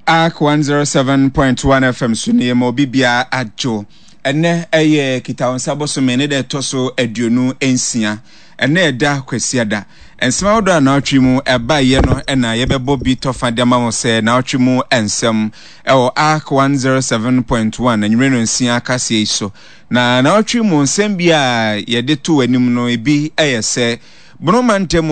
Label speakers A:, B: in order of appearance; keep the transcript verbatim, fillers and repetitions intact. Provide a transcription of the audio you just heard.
A: A K one oh seven point one F M suni mo bibia ajo ene eye kitawonsa bosome ne de toso aduonu ensia ene eda kwasiada ensema wodo na otwi mu eba ye no ena ye bebo bi tofa de ma mo se na otwi mu ensem ewo A K one oh seven point one anwure no ensia kase iso na na otwi mu nsem bia ye de to anim no ebi eye se Bruno Mantem